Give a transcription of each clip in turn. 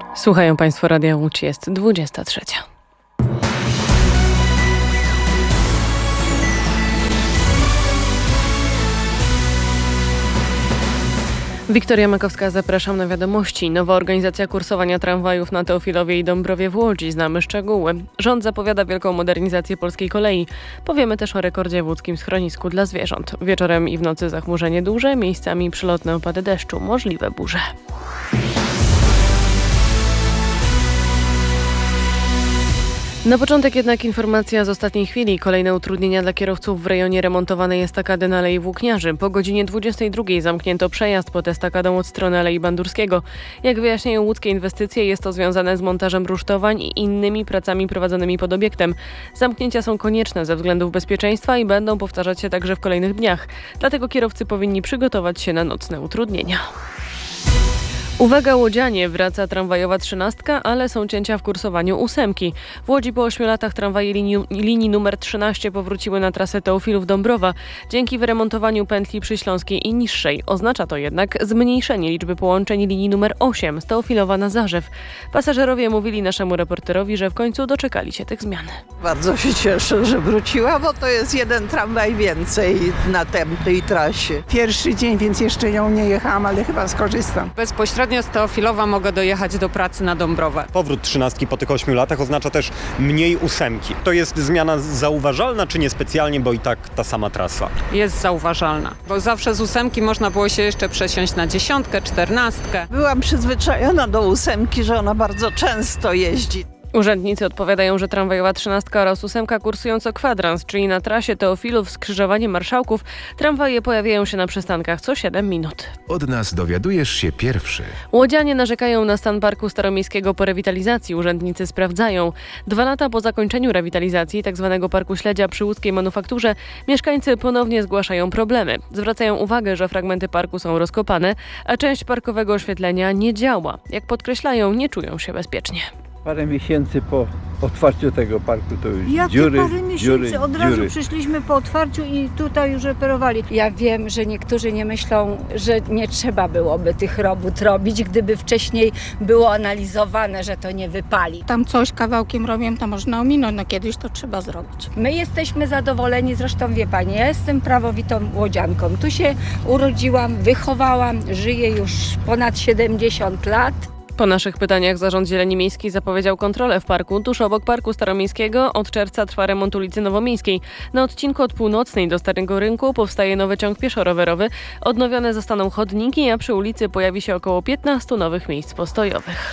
Słuchają Państwo Radia Łódź, jest 23. Wiktoria Makowska, zapraszam na wiadomości. Nowa organizacja kursowania tramwajów na Teofilowie i Dąbrowie w Łodzi. Znamy szczegóły. Rząd zapowiada wielką modernizację polskiej kolei. Powiemy też o rekordzie w łódzkim schronisku dla zwierząt. Wieczorem i w nocy zachmurzenie duże, miejscami przelotne opady deszczu, możliwe burze. Na początek jednak informacja z ostatniej chwili. Kolejne utrudnienia dla kierowców w rejonie remontowanej estakady na Alei Włókniarzy. Po godzinie 22 zamknięto przejazd pod estakadą od strony Alei Bandurskiego. Jak wyjaśniają łódzkie inwestycje, jest to związane z montażem rusztowań i innymi pracami prowadzonymi pod obiektem. Zamknięcia są konieczne ze względów bezpieczeństwa i będą powtarzać się także w kolejnych dniach. Dlatego kierowcy powinni przygotować się na nocne utrudnienia. Uwaga łodzianie, wraca tramwajowa 13, ale są cięcia w kursowaniu 8. W Łodzi po 8 latach tramwaje linii numer 13 powróciły na trasę Teofilów-Dąbrowa dzięki wyremontowaniu pętli przyśląskiej i niższej. Oznacza to jednak zmniejszenie liczby połączeń linii numer 8 z Teofilowa na Zarzew. Pasażerowie mówili naszemu reporterowi, że w końcu doczekali się tych zmian. Bardzo się cieszę, że wróciła, bo to jest jeden tramwaj więcej na tej trasie. Pierwszy dzień, więc jeszcze nią nie jechałam, ale chyba skorzystam. Bezpośrednio z Teofilowa mogę dojechać do pracy na Dąbrowę. Powrót 13 po tych 8 latach oznacza też mniej 8. To jest zmiana zauważalna, czy niespecjalnie, bo i tak ta sama trasa? Jest zauważalna, bo zawsze z 8 można było się jeszcze przesiąść na 10, 14. Byłam przyzwyczajona do 8, że ona bardzo często jeździ. Urzędnicy odpowiadają, że tramwajowa 13 oraz 8 kursują co kwadrans, czyli na trasie Teofilów skrzyżowanie Marszałków tramwaje pojawiają się na przystankach co 7 minut. Od nas dowiadujesz się pierwszy. Łodzianie narzekają na stan parku staromiejskiego po rewitalizacji. Urzędnicy sprawdzają. 2 lata po zakończeniu rewitalizacji tzw. Parku Śledzia przy łódzkiej manufakturze mieszkańcy ponownie zgłaszają problemy. Zwracają uwagę, że fragmenty parku są rozkopane, a część parkowego oświetlenia nie działa. Jak podkreślają, nie czują się bezpiecznie. Parę miesięcy po otwarciu tego parku to już Jakie dziury, parę miesięcy? Od razu dziury. przyszliśmy po otwarciu i tutaj już reperowali. Ja wiem, że niektórzy nie myślą, że nie trzeba byłoby tych robót robić, gdyby wcześniej było analizowane, że to nie wypali. Tam coś kawałkiem robią, to można ominąć, no kiedyś to trzeba zrobić. My jesteśmy zadowoleni, zresztą wie Pani, ja jestem prawowitą łodzianką. Tu się urodziłam, wychowałam, żyję już ponad 70 lat. Po naszych pytaniach Zarząd Zieleni Miejskiej zapowiedział kontrolę w parku. Tuż obok Parku Staromiejskiego od czerwca trwa remont ulicy Nowomiejskiej. Na odcinku od Północnej do Starego Rynku powstaje nowy ciąg pieszo-rowerowy. Odnowione zostaną chodniki, a przy ulicy pojawi się około 15 nowych miejsc postojowych.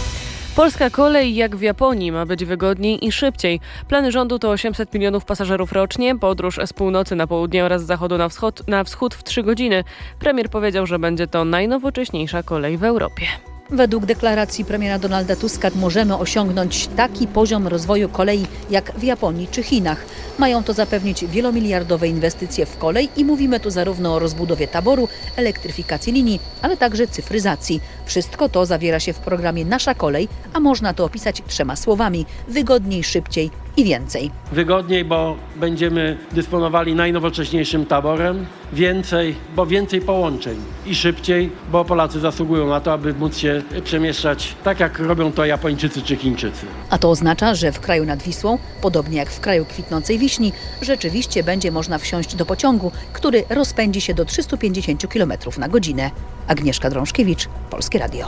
Polska kolej jak w Japonii ma być wygodniej i szybciej. Plany rządu to 800 milionów pasażerów rocznie, podróż z północy na południe oraz z zachodu na wschód w 3 godziny. Premier powiedział, że będzie to najnowocześniejsza kolej w Europie. Według deklaracji premiera Donalda Tuska możemy osiągnąć taki poziom rozwoju kolei jak w Japonii czy Chinach. Mają to zapewnić wielomiliardowe inwestycje w kolej i mówimy tu zarówno o rozbudowie taboru, elektryfikacji linii, ale także cyfryzacji. Wszystko to zawiera się w programie Nasza Kolej, a można to opisać 3 słowami: wygodniej, szybciej i więcej. Wygodniej, bo będziemy dysponowali najnowocześniejszym taborem, więcej połączeń i szybciej, bo Polacy zasługują na to, aby móc się przemieszczać tak, jak robią to Japończycy czy Chińczycy. A to oznacza, że w kraju nad Wisłą, podobnie jak w kraju kwitnącej wiśni, rzeczywiście będzie można wsiąść do pociągu, który rozpędzi się do 350 km na godzinę. Agnieszka Drążkiewicz, Polskie Radio.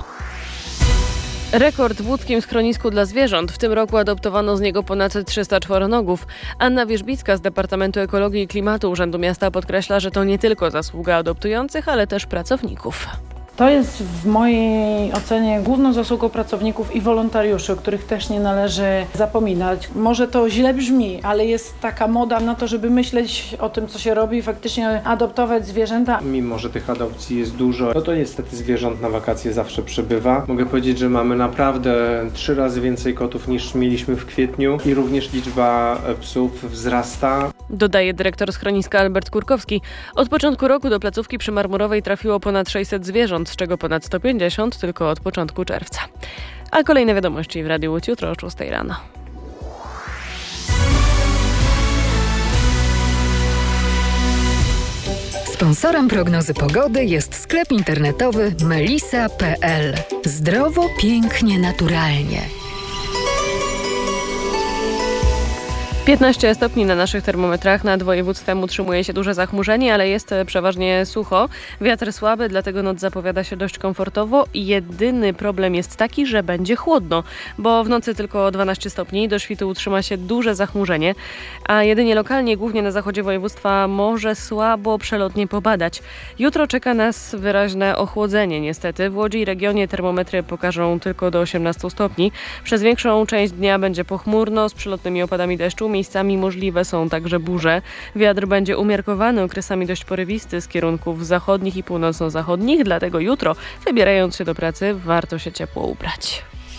Rekord w łódzkim schronisku dla zwierząt. W tym roku adoptowano z niego ponad 300 czworonogów. Anna Wierzbicka z Departamentu Ekologii i Klimatu Urzędu Miasta podkreśla, że to nie tylko zasługa adoptujących, ale też pracowników. To jest w mojej ocenie główną zasługą pracowników i wolontariuszy, o których też nie należy zapominać. Może to źle brzmi, ale jest taka moda na to, żeby myśleć o tym, co się robi i faktycznie adoptować zwierzęta. Mimo że tych adopcji jest dużo, no to niestety zwierząt na wakacje zawsze przybywa. Mogę powiedzieć, że mamy naprawdę 3 razy więcej kotów niż mieliśmy w kwietniu i również liczba psów wzrasta. Dodaje dyrektor schroniska Albert Kurkowski. Od początku roku do placówki przy Marmurowej trafiło ponad 600 zwierząt, z czego ponad 150 tylko od początku czerwca. A kolejne wiadomości w Radiu Łódź jutro o 6 rano. Sponsorem prognozy pogody jest sklep internetowy melisa.pl. Zdrowo, pięknie, naturalnie. 15 stopni na naszych termometrach. Nad województwem utrzymuje się duże zachmurzenie, ale jest przeważnie sucho. Wiatr słaby, dlatego noc zapowiada się dość komfortowo. Jedyny problem jest taki, że będzie chłodno, bo w nocy tylko 12 stopni, do świtu utrzyma się duże zachmurzenie, a jedynie lokalnie, głównie na zachodzie województwa, może słabo przelotnie popadać. Jutro czeka nas wyraźne ochłodzenie niestety. W Łodzi i regionie termometry pokażą tylko do 18 stopni. Przez większą część dnia będzie pochmurno z przelotnymi opadami deszczu. Miejscami możliwe są także burze. Wiatr będzie umiarkowany, okresami dość porywisty z kierunków zachodnich i północno-zachodnich, dlatego jutro, wybierając się do pracy, warto się ciepło ubrać.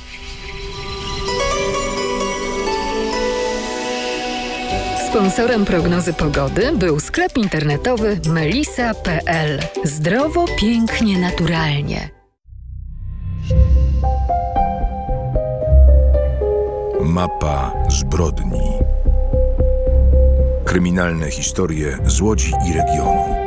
Sponsorem prognozy pogody był sklep internetowy melisa.pl. Zdrowo, pięknie, naturalnie. Mapa zbrodni. Kryminalne historie z Łodzi i regionu.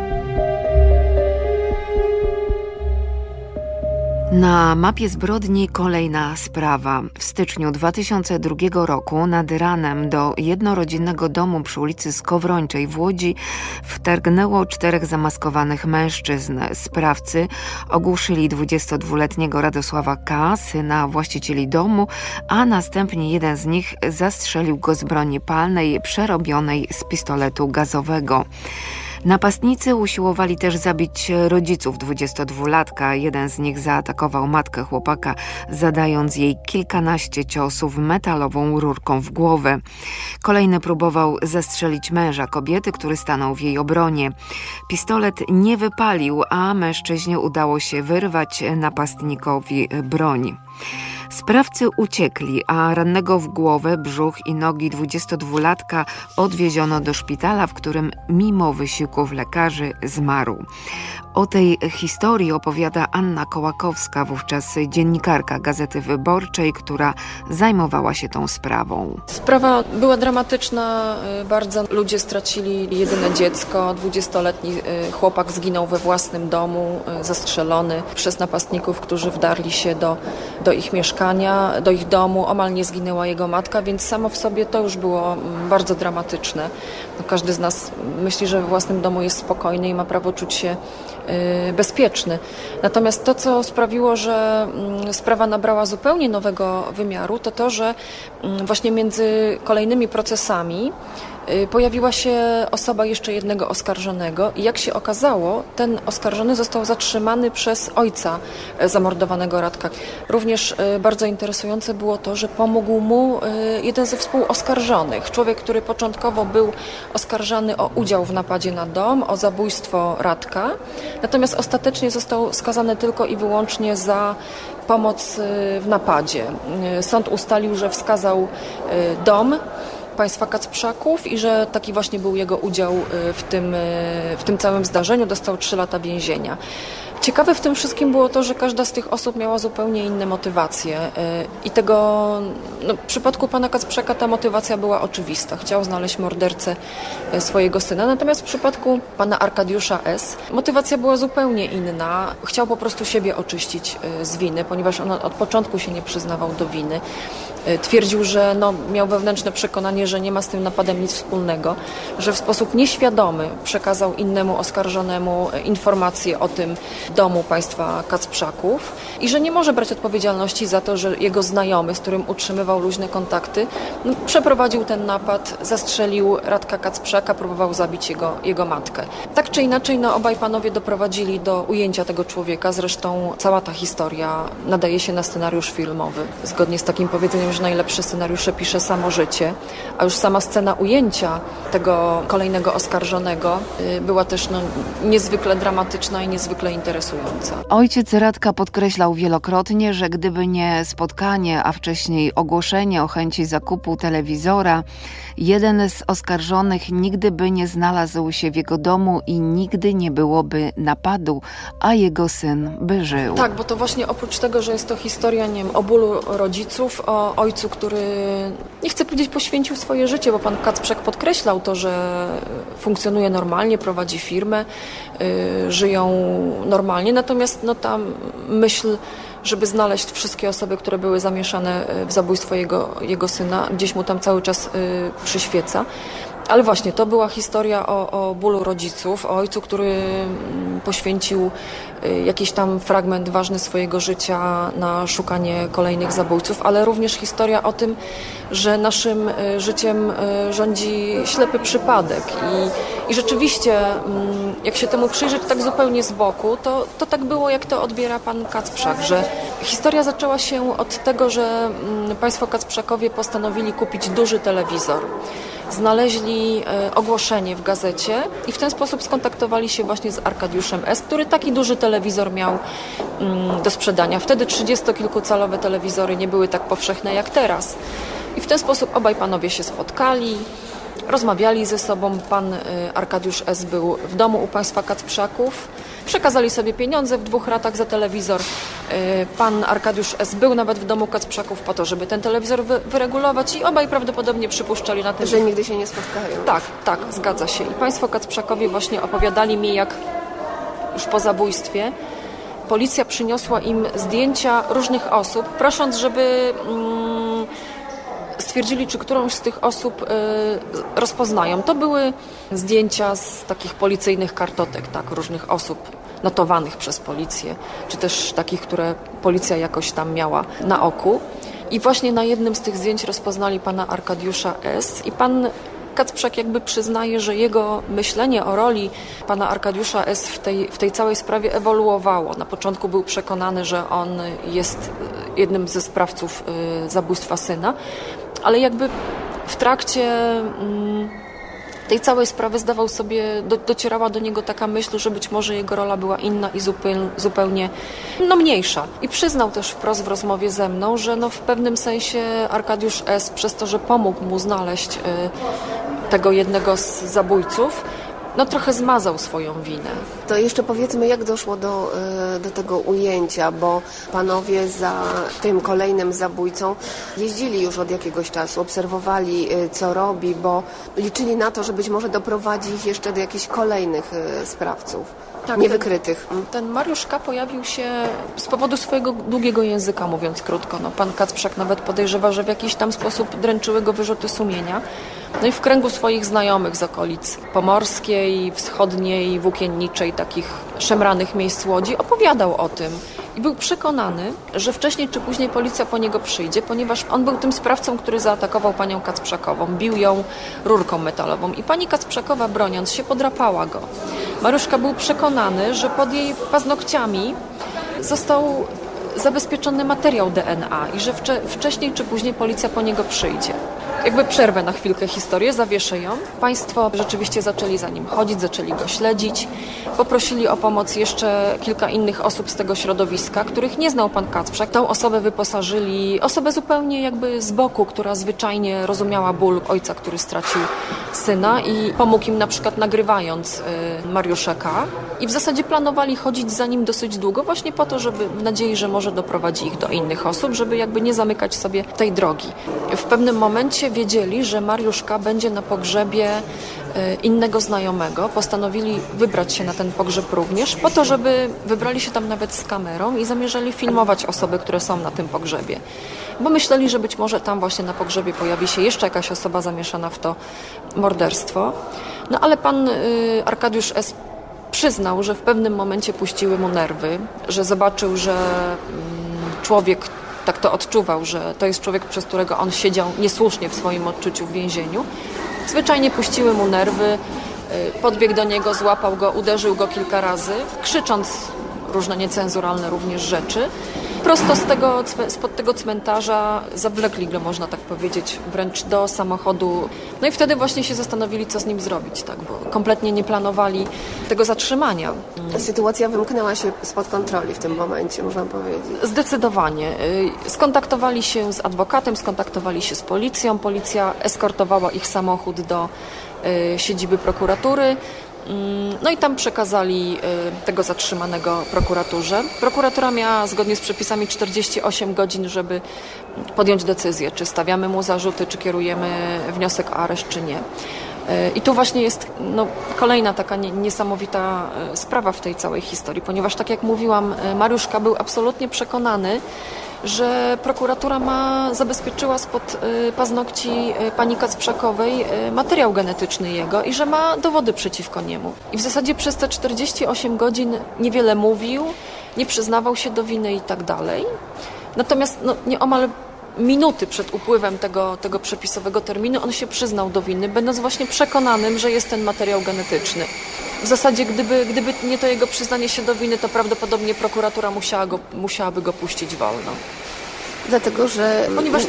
Na mapie zbrodni kolejna sprawa. W styczniu 2002 roku nad ranem do jednorodzinnego domu przy ulicy Skowrończej w Łodzi wtargnęło 4 zamaskowanych mężczyzn. Sprawcy ogłuszyli 22-letniego Radosława K., syna właścicieli domu, a następnie jeden z nich zastrzelił go z broni palnej przerobionej z pistoletu gazowego. Napastnicy usiłowali też zabić rodziców 22-latka. Jeden z nich zaatakował matkę chłopaka, zadając jej kilkanaście ciosów metalową rurką w głowę. Kolejny próbował zastrzelić męża kobiety, który stanął w jej obronie. Pistolet nie wypalił, a mężczyźnie udało się wyrwać napastnikowi broń. Sprawcy uciekli, a rannego w głowę, brzuch i nogi 22-latka odwieziono do szpitala, w którym mimo wysiłków lekarzy zmarł. O tej historii opowiada Anna Kołakowska, wówczas dziennikarka Gazety Wyborczej, która zajmowała się tą sprawą. Sprawa była dramatyczna, bardzo ludzie stracili jedyne dziecko. 20-letni chłopak zginął we własnym domu, zastrzelony przez napastników, którzy wdarli się do ich mieszkania, do ich domu. Omal nie zginęła jego matka, więc samo w sobie to już było bardzo dramatyczne. Każdy z nas myśli, że we własnym domu jest spokojny i ma prawo czuć się bezpieczny. Natomiast to, co sprawiło, że sprawa nabrała zupełnie nowego wymiaru, to to, że właśnie między kolejnymi procesami pojawiła się osoba jeszcze jednego oskarżonego i jak się okazało, ten oskarżony został zatrzymany przez ojca zamordowanego Radka. Również bardzo interesujące było to, że pomógł mu jeden ze współoskarżonych. Człowiek, który początkowo był oskarżany o udział w napadzie na dom, o zabójstwo Radka, natomiast ostatecznie został skazany tylko i wyłącznie za pomoc w napadzie. Sąd ustalił, że wskazał dom państwa Kacprzaków i że taki właśnie był jego udział w tym całym zdarzeniu. Dostał 3 lata więzienia. Ciekawe w tym wszystkim było to, że każda z tych osób miała zupełnie inne motywacje i w przypadku pana Kacprzaka ta motywacja była oczywista. Chciał znaleźć mordercę swojego syna, natomiast w przypadku pana Arkadiusza S. motywacja była zupełnie inna. Chciał po prostu siebie oczyścić z winy, ponieważ on od początku się nie przyznawał do winy. Twierdził, że miał wewnętrzne przekonanie, że nie ma z tym napadem nic wspólnego, że w sposób nieświadomy przekazał innemu oskarżonemu informacje o tym domu państwa Kacprzaków i że nie może brać odpowiedzialności za to, że jego znajomy, z którym utrzymywał luźne kontakty, przeprowadził ten napad, zastrzelił Radka Kacprzaka, próbował zabić jego matkę. Tak czy inaczej, obaj panowie doprowadzili do ujęcia tego człowieka. Zresztą cała ta historia nadaje się na scenariusz filmowy. Zgodnie z takim powiedzeniem, że najlepsze scenariusze pisze samo życie, a już sama scena ujęcia tego kolejnego oskarżonego była też niezwykle dramatyczna i niezwykle interesująca. Ojciec Radka podkreślał wielokrotnie, że gdyby nie spotkanie, a wcześniej ogłoszenie o chęci zakupu telewizora, jeden z oskarżonych nigdy by nie znalazł się w jego domu i nigdy nie byłoby napadu, a jego syn by żył. Tak, bo to właśnie oprócz tego, że jest to historia, o bólu rodziców, o ojcu, który, nie chcę powiedzieć, poświęcił swoje życie, bo pan Kacprzak podkreślał to, że funkcjonuje normalnie, prowadzi firmę, żyją normalnie, natomiast ta myśl, żeby znaleźć wszystkie osoby, które były zamieszane w zabójstwo jego syna, gdzieś mu tam cały czas przyświeca. Ale właśnie, to była historia o bólu rodziców, o ojcu, który poświęcił jakiś tam fragment ważny swojego życia na szukanie kolejnych zabójców, ale również historia o tym, że naszym życiem rządzi ślepy przypadek. I rzeczywiście, jak się temu przyjrzeć tak zupełnie z boku, to tak było, jak to odbiera pan Kacprzak, że historia zaczęła się od tego, że państwo Kacprzakowie postanowili kupić duży telewizor. Znaleźli ogłoszenie w gazecie i w ten sposób skontaktowali się właśnie z Arkadiuszem S., który taki duży telewizor miał do sprzedania. Wtedy 30-kilkucalowe telewizory nie były tak powszechne jak teraz. I w ten sposób obaj panowie się spotkali, rozmawiali ze sobą. Pan Arkadiusz S. był w domu u państwa Kacprzaków. Przekazali sobie pieniądze w 2 ratach za telewizor. Pan Arkadiusz S. był nawet w domu Kacprzaków po to, żeby ten telewizor wyregulować i obaj prawdopodobnie przypuszczali na tym, że nigdy się nie spotkają. Tak, zgadza się. I państwo Kacprzakowie właśnie opowiadali mi, jak już po zabójstwie policja przyniosła im zdjęcia różnych osób, prosząc, żeby stwierdzili, czy którąś z tych osób rozpoznają. To były zdjęcia z takich policyjnych kartotek, różnych osób notowanych przez policję, czy też takich, które policja jakoś tam miała na oku. I właśnie na jednym z tych zdjęć rozpoznali pana Arkadiusza S. I pan Kacprzak jakby przyznaje, że jego myślenie o roli pana Arkadiusza S. w tej całej sprawie ewoluowało. Na początku był przekonany, że on jest jednym ze sprawców zabójstwa syna, ale jakby w trakcie tej całej sprawy zdawał sobie, docierała do niego taka myśl, że być może jego rola była inna i zupełnie mniejsza. I przyznał też wprost w rozmowie ze mną, że w pewnym sensie Arkadiusz S. przez to, że pomógł mu znaleźć tego jednego z zabójców, trochę zmazał swoją winę. To jeszcze powiedzmy, jak doszło do tego ujęcia, bo panowie za tym kolejnym zabójcą jeździli już od jakiegoś czasu, obserwowali, co robi, bo liczyli na to, że być może doprowadzi ich jeszcze do jakichś kolejnych sprawców. Niewykrytych. Ten Mariusz K. pojawił się z powodu swojego długiego języka, mówiąc krótko. Pan Kacprzak nawet podejrzewa, że w jakiś tam sposób dręczyły go wyrzuty sumienia. I w kręgu swoich znajomych z okolic pomorskiej, wschodniej, włókienniczej, takich szemranych miejsc Łodzi opowiadał o tym. I był przekonany, że wcześniej czy później policja po niego przyjdzie, ponieważ on był tym sprawcą, który zaatakował panią Kacprzakową, bił ją rurką metalową i pani Kacprzakowa, broniąc się, podrapała go. Mariuszka był przekonany, że pod jej paznokciami został zabezpieczony materiał DNA i że wcześniej czy później policja po niego przyjdzie. Jakby przerwę na chwilkę historię, zawieszę ją. Państwo rzeczywiście zaczęli za nim chodzić, zaczęli go śledzić. Poprosili o pomoc jeszcze kilka innych osób z tego środowiska, których nie znał pan Kacprzak. Tą osobę wyposażyli, osobę zupełnie jakby z boku, która zwyczajnie rozumiała ból ojca, który stracił syna i pomógł im na przykład nagrywając Mariusza K. I w zasadzie planowali chodzić za nim dosyć długo, właśnie po to, żeby w nadziei, że może doprowadzi ich do innych osób, żeby jakby nie zamykać sobie tej drogi. W pewnym momencie wiedzieli, że Mariusz K. będzie na pogrzebie innego znajomego. Postanowili wybrać się na ten pogrzeb również, po to, żeby wybrali się tam nawet z kamerą i zamierzali filmować osoby, które są na tym pogrzebie. Bo myśleli, że być może tam właśnie na pogrzebie pojawi się jeszcze jakaś osoba zamieszana w to morderstwo. Ale pan Arkadiusz S. przyznał, że w pewnym momencie puściły mu nerwy, że zobaczył, że człowiek, tak to odczuwał, że to jest człowiek, przez którego on siedział niesłusznie w swoim odczuciu w więzieniu. Zwyczajnie puściły mu nerwy, podbiegł do niego, złapał go, uderzył go kilka razy, krzycząc różne niecenzuralne również rzeczy. Prosto spod tego cmentarza zawlekli go, można tak powiedzieć, wręcz do samochodu. I wtedy właśnie się zastanowili, co z nim zrobić, bo kompletnie nie planowali tego zatrzymania. Sytuacja wymknęła się spod kontroli w tym momencie, można powiedzieć. Zdecydowanie. Skontaktowali się z adwokatem, skontaktowali się z policją. Policja eskortowała ich samochód do siedziby prokuratury. No i tam przekazali tego zatrzymanego prokuraturze. Prokuratura miała zgodnie z przepisami 48 godzin, żeby podjąć decyzję, czy stawiamy mu zarzuty, czy kierujemy wniosek o areszt, czy nie. I tu właśnie jest kolejna taka niesamowita sprawa w tej całej historii, ponieważ tak jak mówiłam, Mariusz K. był absolutnie przekonany, że prokuratura zabezpieczyła spod paznokci pani Kacprzakowej materiał genetyczny jego i że ma dowody przeciwko niemu. I w zasadzie przez te 48 godzin niewiele mówił, nie przyznawał się do winy i tak dalej. Natomiast nieomal minuty przed upływem tego przepisowego terminu on się przyznał do winy, będąc właśnie przekonanym, że jest ten materiał genetyczny. W zasadzie gdyby nie to jego przyznanie się do winy, to prawdopodobnie prokuratura musiałaby go puścić wolno. Dlatego, że ponieważ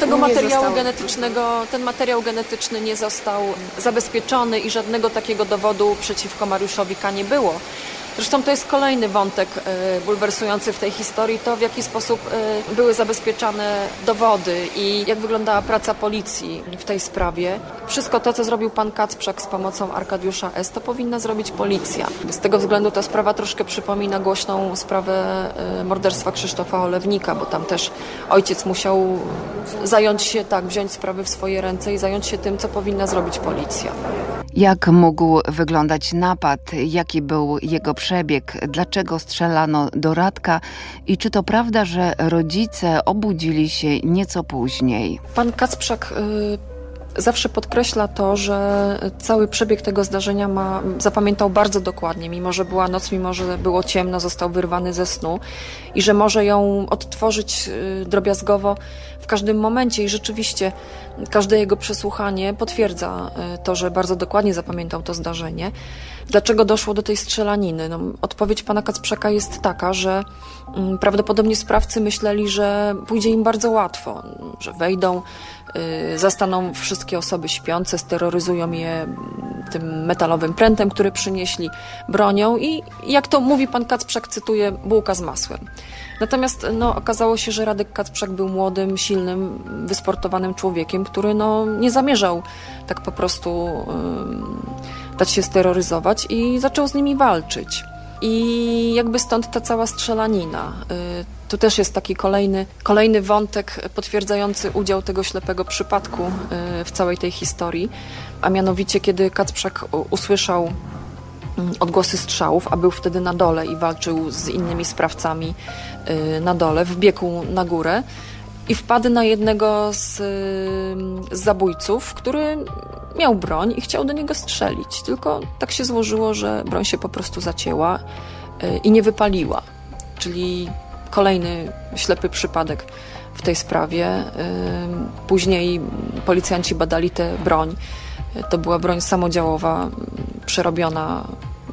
ten materiał genetyczny nie został zabezpieczony i żadnego takiego dowodu przeciwko Mariuszowi K. nie było. Zresztą to jest kolejny wątek bulwersujący w tej historii, to w jaki sposób były zabezpieczane dowody i jak wyglądała praca policji w tej sprawie. Wszystko to, co zrobił pan Kacprzak z pomocą Arkadiusza S., to powinna zrobić policja. Z tego względu ta sprawa troszkę przypomina głośną sprawę morderstwa Krzysztofa Olewnika, bo tam też ojciec musiał wziąć sprawy w swoje ręce i zająć się tym, co powinna zrobić policja. Jak mógł wyglądać napad? Jaki był jego przebieg? Dlaczego strzelano do Radka? I czy to prawda, że rodzice obudzili się nieco później? Pan Kacprzak zawsze podkreśla to, że cały przebieg tego zdarzenia zapamiętał bardzo dokładnie, mimo że była noc, mimo że było ciemno, został wyrwany ze snu i że może ją odtworzyć drobiazgowo w każdym momencie i rzeczywiście każde jego przesłuchanie potwierdza to, że bardzo dokładnie zapamiętał to zdarzenie. Dlaczego doszło do tej strzelaniny? Odpowiedź pana Kacprzaka jest taka, że prawdopodobnie sprawcy myśleli, że pójdzie im bardzo łatwo, że wejdą, zastaną wszystkie osoby śpiące, steroryzują je tym metalowym prętem, który przynieśli, bronią i jak to mówi pan Kacprzak, cytuję, bułka z masłem. Natomiast okazało się, że Radek Kacprzak był młodym, silnym, wysportowanym człowiekiem, który nie zamierzał tak po prostu dać się steroryzować i zaczął z nimi walczyć. I jakby stąd ta cała strzelanina. Tu też jest taki kolejny wątek potwierdzający udział tego ślepego przypadku w całej tej historii, a mianowicie kiedy Kacprzak usłyszał odgłosy strzałów, a był wtedy na dole i walczył z innymi sprawcami na dole, wbiegł na górę i wpadł na jednego z zabójców, który miał broń i chciał do niego strzelić. Tylko tak się złożyło, że broń się po prostu zacięła i nie wypaliła. Czyli kolejny ślepy przypadek w tej sprawie. Później policjanci badali tę broń. To była broń samodziałowa, przerobiona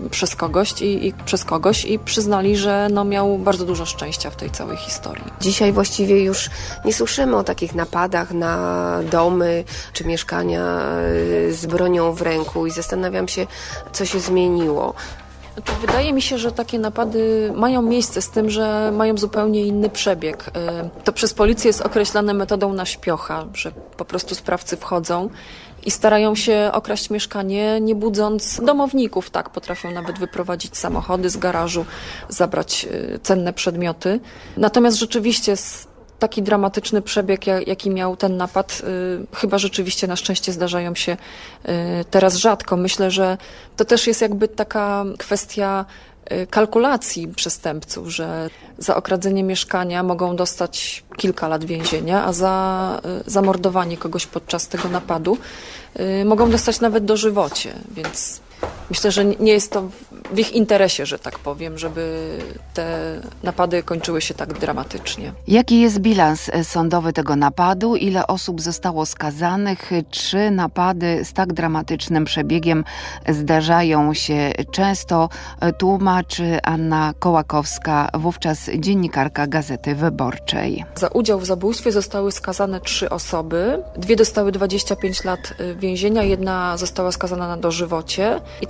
przez kogoś i przyznali, że miał bardzo dużo szczęścia w tej całej historii. Dzisiaj właściwie już nie słyszymy o takich napadach na domy czy mieszkania z bronią w ręku i zastanawiam się, co się zmieniło. Wydaje mi się, że takie napady mają miejsce, z tym, że mają zupełnie inny przebieg. To przez policję jest określane metodą na śpiocha, że po prostu sprawcy wchodzą i starają się okraść mieszkanie, nie budząc domowników. Tak, potrafią nawet wyprowadzić samochody z garażu, zabrać cenne przedmioty. Natomiast rzeczywiście taki dramatyczny przebieg, jaki miał ten napad, chyba rzeczywiście na szczęście zdarzają się teraz rzadko. Myślę, że to też jest jakby taka kwestia kalkulacji przestępców, że za okradzenie mieszkania mogą dostać kilka lat więzienia, a za zamordowanie kogoś podczas tego napadu mogą dostać nawet dożywocie, więc myślę, że nie jest to w ich interesie, że tak powiem, żeby te napady kończyły się tak dramatycznie. Jaki jest bilans sądowy tego napadu? Ile osób zostało skazanych? Czy napady z tak dramatycznym przebiegiem zdarzają się często? Tłumaczy Anna Kołakowska, wówczas dziennikarka Gazety Wyborczej. Za udział w zabójstwie zostały skazane 3 osoby. 2 dostały 25 lat więzienia, 1 została skazana na dożywocie. I tak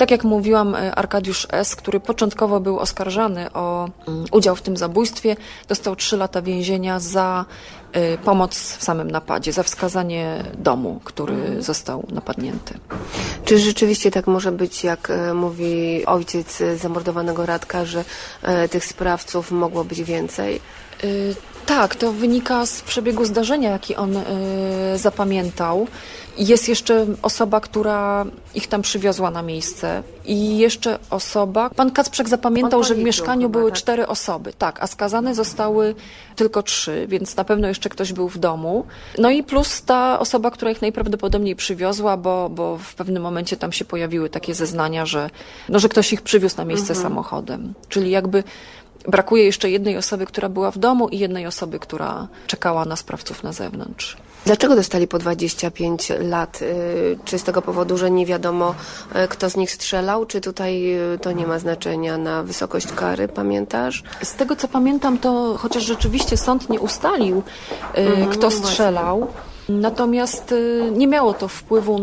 tak jak mówiłam, Arkadiusz S., który początkowo był oskarżany o udział w tym zabójstwie, dostał 3 lata więzienia za pomoc w samym napadzie, za wskazanie domu, który został napadnięty. Czy rzeczywiście tak może być, jak mówi ojciec zamordowanego Radka, że tych sprawców mogło być więcej? Tak, to wynika z przebiegu zdarzenia, jaki on zapamiętał. Jest jeszcze osoba, która ich tam przywiozła na miejsce i jeszcze osoba... Pan Kacprzak zapamiętał, że w mieszkaniu były 4 osoby, tak, a skazane zostały tylko 3, więc na pewno jeszcze ktoś był w domu. No i plus ta osoba, która ich najprawdopodobniej przywiozła, bo w pewnym momencie tam się pojawiły takie zeznania, że ktoś ich przywiózł na miejsce samochodem. Czyli jakby brakuje jeszcze jednej osoby, która była w domu i jednej osoby, która czekała na sprawców na zewnątrz. Dlaczego dostali po 25 lat? Czy z tego powodu, że nie wiadomo, kto z nich strzelał? Czy tutaj to nie ma znaczenia na wysokość kary, pamiętasz? Z tego, co pamiętam, to chociaż rzeczywiście sąd nie ustalił, kto strzelał, natomiast nie miało to wpływu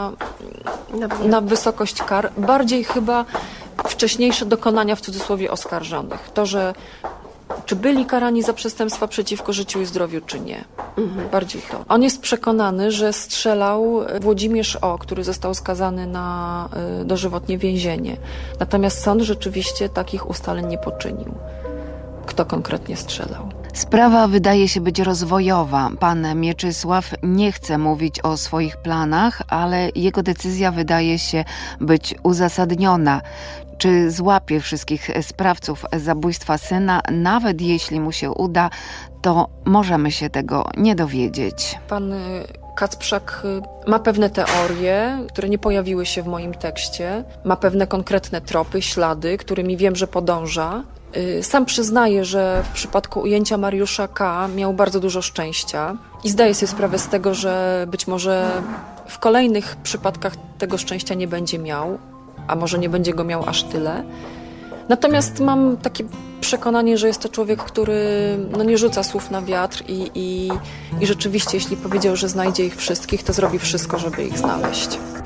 na wysokość kar. Bardziej chyba wcześniejsze dokonania, w cudzysłowie, oskarżonych. To, że czy byli karani za przestępstwa przeciwko życiu i zdrowiu, czy nie. Bardziej to. On jest przekonany, że strzelał Włodzimierz O., który został skazany na dożywotnie więzienie. Natomiast sąd rzeczywiście takich ustaleń nie poczynił. Kto konkretnie strzelał? Sprawa wydaje się być rozwojowa. Pan Mieczysław nie chce mówić o swoich planach, ale jego decyzja wydaje się być uzasadniona. Czy złapie wszystkich sprawców zabójstwa syna, nawet jeśli mu się uda, to możemy się tego nie dowiedzieć. Pan Kacprzak ma pewne teorie, które nie pojawiły się w moim tekście. Ma pewne konkretne tropy, ślady, którymi wiem, że podąża. Sam przyznaje, że w przypadku ujęcia Mariusza K. miał bardzo dużo szczęścia i zdaje sobie sprawę z tego, że być może w kolejnych przypadkach tego szczęścia nie będzie miał, a może nie będzie go miał aż tyle. Natomiast mam takie przekonanie, że jest to człowiek, który nie rzuca słów na wiatr i rzeczywiście, jeśli powiedział, że znajdzie ich wszystkich, to zrobi wszystko, żeby ich znaleźć.